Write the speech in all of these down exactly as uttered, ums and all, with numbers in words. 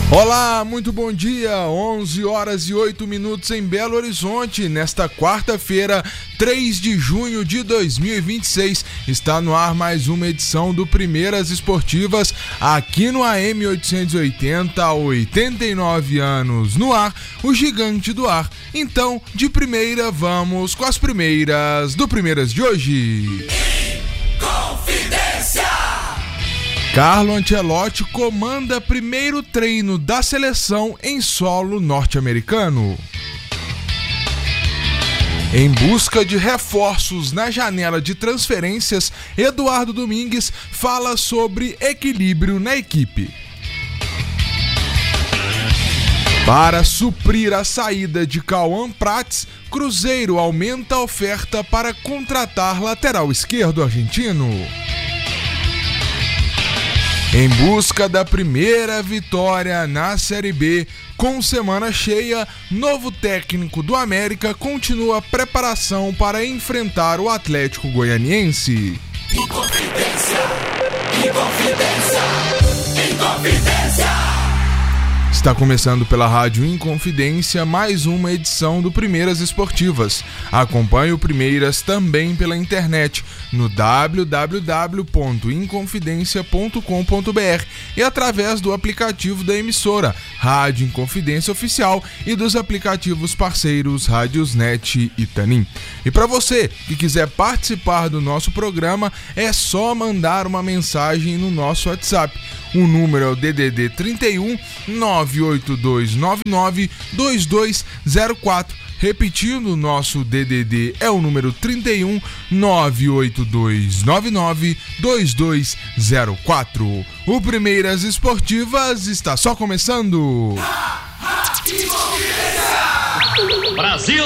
Olá, muito bom dia, onze horas e oito minutos em Belo Horizonte, nesta quarta-feira, três de junho de dois mil e vinte e seis, está no ar mais uma edição do Primeiras Esportivas, aqui no A M oitocentos e oitenta, há oitenta e nove anos no ar, o gigante do ar. Então, de primeira, vamos com as primeiras do Primeiras de hoje. Confidência! Carlo Ancelotti comanda primeiro treino da seleção em solo norte-americano. Em busca de reforços na janela de transferências, Eduardo Domingues fala sobre equilíbrio na equipe. Para suprir a saída de Cauã Prats, Cruzeiro aumenta a oferta para contratar lateral esquerdo argentino. Em busca da primeira vitória na Série B, com semana cheia, novo técnico do América continua a preparação para enfrentar o Atlético Goianiense. Inconfidência! Inconfidência! Inconfidência! Está começando pela Rádio Inconfidência mais uma edição do Primeiras Esportivas. Acompanhe o Primeiras também pela internet no w w w ponto inconfidencia ponto com ponto b r e através do aplicativo da emissora Rádio Inconfidência Oficial e dos aplicativos parceiros Rádiosnet e Tanin. E para você que quiser participar do nosso programa, é só mandar uma mensagem no nosso WhatsApp. O número é o D D D trinta e um, nove oito dois nove nove, dois dois zero quatro. Repetindo, o nosso D D D é o número trinta e um, nove oito dois nove nove, dois dois zero quatro. O Primeiras Esportivas está só começando. Brasil!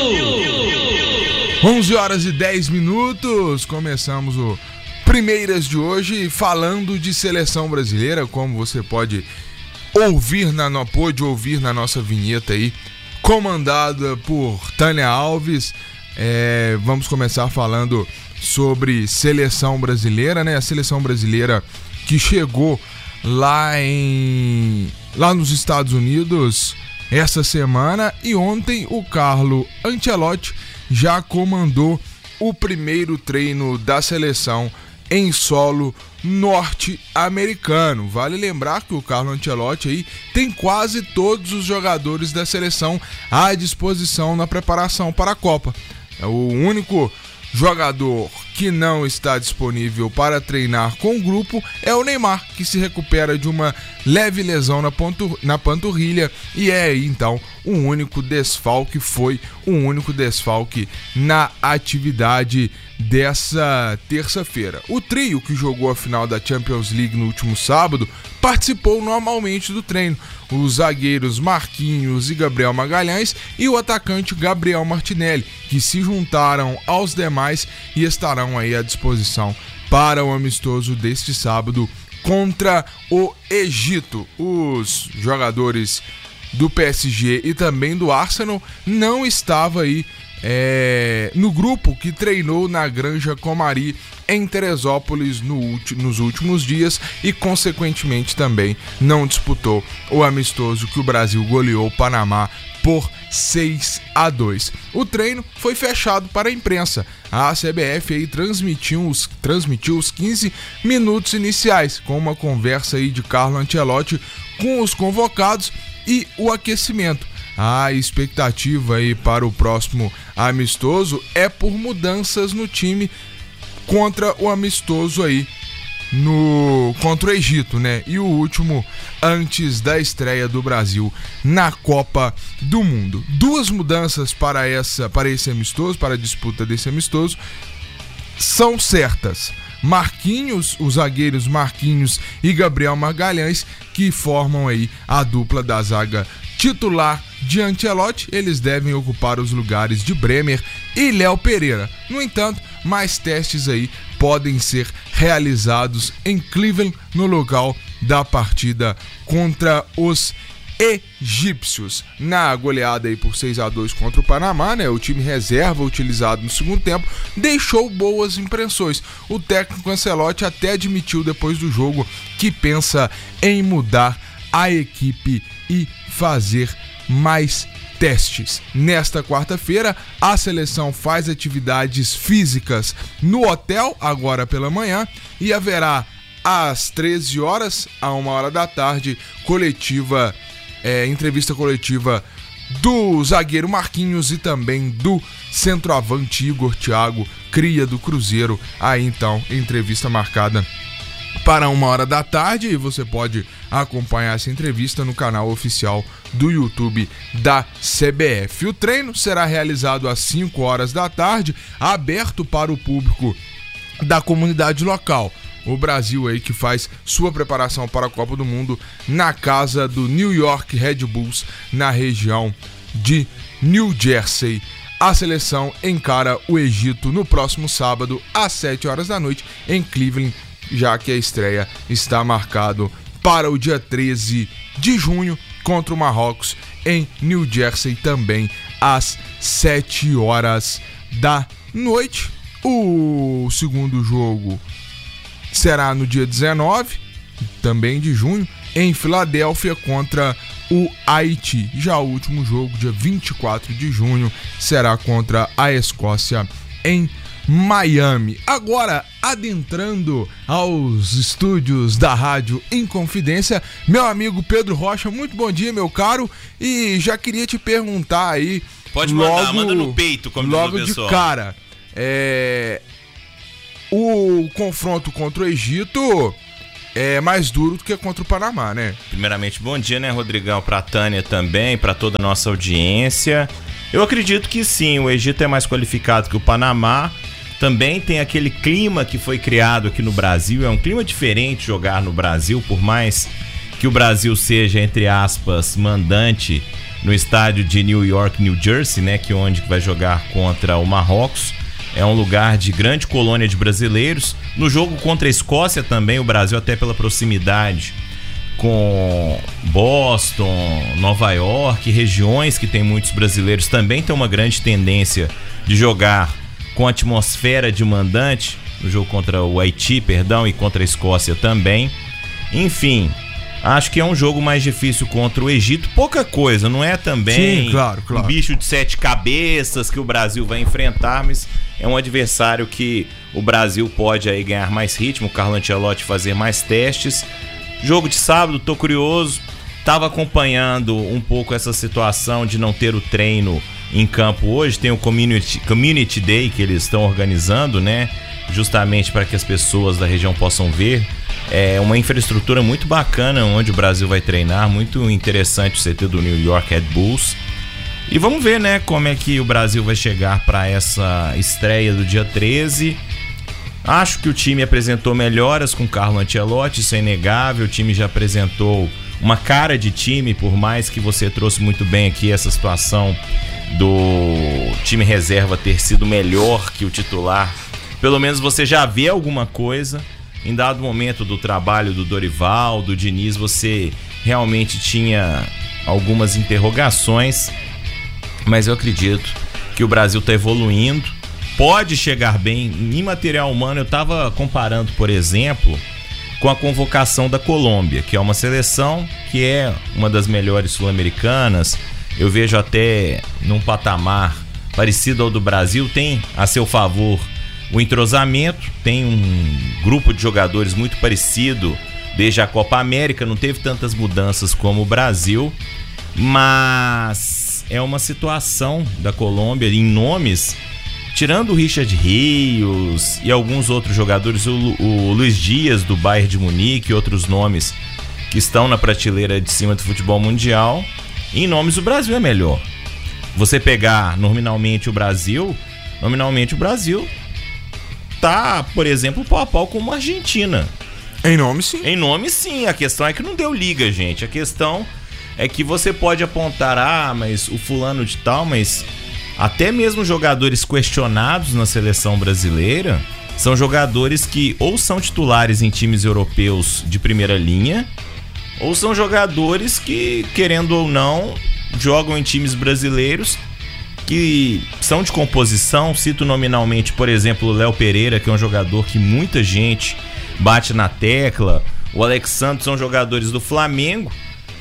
onze horas e dez minutos, começamos o Primeiras de hoje falando de seleção brasileira, como você pode ouvir na, pôde ouvir na nossa vinheta aí, comandada por Tânia Alves. É, vamos começar falando sobre seleção brasileira, né? A seleção brasileira que chegou lá, em, lá nos Estados Unidos essa semana, e ontem o Carlo Ancelotti já comandou o primeiro treino da seleção em solo norte-americano. Vale lembrar que o Carlo Ancelotti aí tem quase todos os jogadores da seleção à disposição na preparação para a Copa. O único jogador que não está disponível para treinar com o grupo é o Neymar, que se recupera de uma leve lesão na, pantur- na panturrilha e é aí então o único desfalque, foi o único desfalque na atividade dessa terça-feira. O trio que jogou a final da Champions League no último sábado participou normalmente do treino. Os zagueiros Marquinhos e Gabriel Magalhães e o atacante Gabriel Martinelli, que se juntaram aos demais e estarão aí à disposição para o amistoso deste sábado contra o Egito. Os jogadores do P S G e também do Arsenal não estavam aí É, no grupo que treinou na Granja Comari em Teresópolis no ulti, nos últimos dias e consequentemente também não disputou o amistoso que o Brasil goleou o Panamá por seis a dois. O treino foi fechado para a imprensa. A C B F aí transmitiu os, transmitiu os quinze minutos iniciais com uma conversa aí de Carlo Ancelotti com os convocados e o aquecimento. A expectativa aí para o próximo amistoso é por mudanças no time contra o amistoso aí no contra o Egito, né? E o último antes da estreia do Brasil na Copa do Mundo. Duas mudanças para essa para esse amistoso, para a disputa desse amistoso, são certas. Marquinhos, os zagueiros Marquinhos e Gabriel Magalhães, que formam aí a dupla da zaga titular de Ancelotti, eles devem ocupar os lugares de Bremer e Léo Pereira. No entanto, mais testes aí podem ser realizados em Cleveland, no local da partida contra os egípcios. Na goleada aí por seis a dois contra o Panamá, né, o time reserva utilizado no segundo tempo deixou boas impressões. O técnico Ancelotti até admitiu depois do jogo que pensa em mudar a equipe e fazer mais testes. Nesta quarta-feira, a seleção faz atividades físicas no hotel, agora pela manhã, e haverá às treze horas, a uma hora da tarde, coletiva, é, entrevista coletiva do zagueiro Marquinhos e também do centroavante Igor Thiago, cria do Cruzeiro. Aí então, entrevista marcada para uma hora da tarde, e você pode acompanhar essa entrevista no canal oficial do YouTube da C B F. O treino será realizado às cinco horas da tarde, aberto para o público da comunidade local. O Brasil aí que faz sua preparação para a Copa do Mundo na casa do New York Red Bulls, na região de New Jersey. A seleção encara o Egito no próximo sábado, às sete horas da noite, em Cleveland, já que a estreia está marcado para o dia treze de junho contra o Marrocos, em New Jersey, também às sete horas da noite. O segundo jogo será no dia dezenove, também de junho, em Filadélfia contra o Haiti. Já o último jogo, dia vinte e quatro de junho, será contra a Escócia em Miami. Agora, adentrando aos estúdios da Rádio Inconfidência, meu amigo Pedro Rocha, muito bom dia, meu caro, e já queria te perguntar aí, pode logo, mandar, manda no peito, como logo diz o pessoal. de cara, é... o confronto contra o Egito é mais duro do que contra o Panamá, né? Primeiramente, bom dia, né, Rodrigão, pra Tânia também, pra toda a nossa audiência. Eu acredito que sim, o Egito é mais qualificado que o Panamá. Também tem aquele clima que foi criado aqui no Brasil, é um clima diferente jogar no Brasil, por mais que o Brasil seja, entre aspas, mandante no estádio de New York, New Jersey, né, que é onde vai jogar contra o Marrocos. É um lugar de grande colônia de brasileiros. No jogo contra a Escócia também, o Brasil, até pela proximidade com Boston, Nova York, regiões que tem muitos brasileiros, também tem uma grande tendência de jogar com atmosfera de mandante, no jogo contra o Haiti, perdão, e contra a Escócia também. Enfim, acho que é um jogo mais difícil contra o Egito. Pouca coisa, não é também Sim, claro, claro. um bicho de sete cabeças que o Brasil vai enfrentar, mas é um adversário que o Brasil pode aí ganhar mais ritmo, o Carlo Ancelotti fazer mais testes. Jogo de sábado, tô curioso, tava acompanhando um pouco essa situação de não ter o treino em campo hoje. Tem o Community, Community Day que eles estão organizando, né? Justamente para que as pessoas da região possam ver. É uma infraestrutura muito bacana onde o Brasil vai treinar, muito interessante o C T do New York Red Bulls. E vamos ver, né, como é que o Brasil vai chegar para essa estreia do dia treze. Acho que o time apresentou melhoras com o Carlo Ancelotti, isso é inegável. O time já apresentou uma cara de time, por mais que você trouxe muito bem aqui essa situação do time reserva ter sido melhor que o titular. Pelo menos você já vê alguma coisa. Em dado momento do trabalho do Dorival, do Diniz, você realmente tinha algumas interrogações, mas eu acredito que o Brasil está evoluindo, pode chegar bem. Em material humano, eu estava comparando, por exemplo, com a convocação da Colômbia, que é uma seleção que é uma das melhores sul-americanas. Eu vejo até num patamar parecido ao do Brasil, tem a seu favor o entrosamento, tem um grupo de jogadores muito parecido desde a Copa América, não teve tantas mudanças como o Brasil, mas é uma situação da Colômbia em nomes, tirando o Richard Rios e alguns outros jogadores, o, o Luiz Dias do Bayern de Munique e outros nomes que estão na prateleira de cima do futebol mundial, em nomes o Brasil é melhor. Você pegar nominalmente o Brasil, nominalmente o Brasil tá, por exemplo, pau a pau com a Argentina. Em nome sim. Em nome sim, a questão é que não deu liga, gente. A questão é que você pode apontar, ah, mas o fulano de tal, mas até mesmo jogadores questionados na seleção brasileira são jogadores que ou são titulares em times europeus de primeira linha, ou são jogadores que, querendo ou não, jogam em times brasileiros que são de composição. Cito nominalmente, por exemplo, o Léo Pereira, que é um jogador que muita gente bate na tecla. O Alex Santos são jogadores do Flamengo,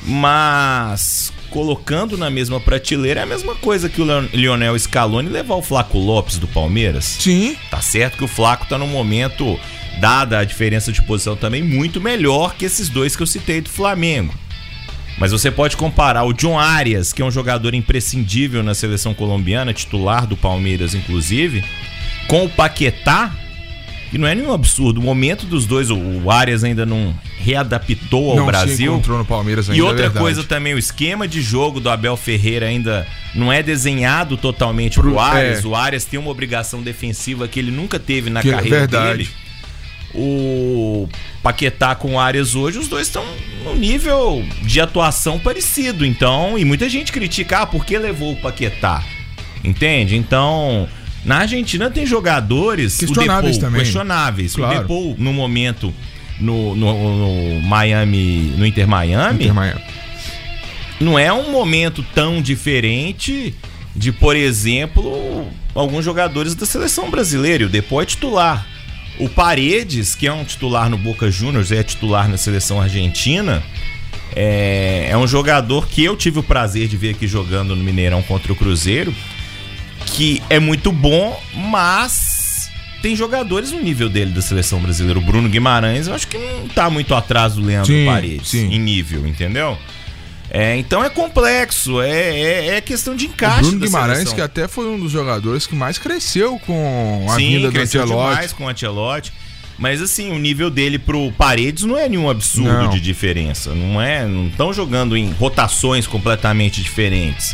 Mas colocando na mesma prateleira é a mesma coisa que o Lionel Scaloni levar o Flaco Lopes do Palmeiras. Sim. Tá certo que o Flaco tá num momento, dada a diferença de posição também, muito melhor que esses dois que eu citei do Flamengo. Mas você pode comparar o John Arias, que é um jogador imprescindível na seleção colombiana, titular do Palmeiras inclusive, com o Paquetá, que não é nenhum absurdo. O momento dos dois, o Arias ainda não readaptou ao não Brasil. Se encontrou no Palmeiras ainda, e outra é coisa também, o esquema de jogo do Abel Ferreira ainda não é desenhado totalmente pro, pro Arias. É. O Arias tem uma obrigação defensiva que ele nunca teve na que carreira verdade. dele. O Paquetá com o Arias hoje, os dois estão num nível de atuação parecido. Então, e muita gente critica, ah, por que levou o Paquetá? Entende? Então, na Argentina tem jogadores questionáveis o Depou, também. Questionáveis. Claro. O Depou, no momento, no, no, no Miami, no Inter Miami, Inter Miami, não é um momento tão diferente de, por exemplo, alguns jogadores da seleção brasileira. O Depou é titular. O Paredes, que é um titular no Boca Juniors, é titular na seleção argentina, é, é um jogador que eu tive o prazer de ver aqui jogando no Mineirão contra o Cruzeiro, que é muito bom, mas tem jogadores no nível dele da seleção brasileira. O Bruno Guimarães, eu acho que não tá muito atrás do Leandro sim, Paredes sim. em nível, entendeu? É, então é complexo, é, é, é questão de encaixe. O Bruno da Guimarães, seleção. que até foi um dos jogadores que mais cresceu com a Sim, vinda do cresceu Ancelotti. demais com o Ancelotti. Mas assim, o nível dele pro Paredes não é nenhum absurdo não. de diferença. Não é, não estão jogando em rotações completamente diferentes.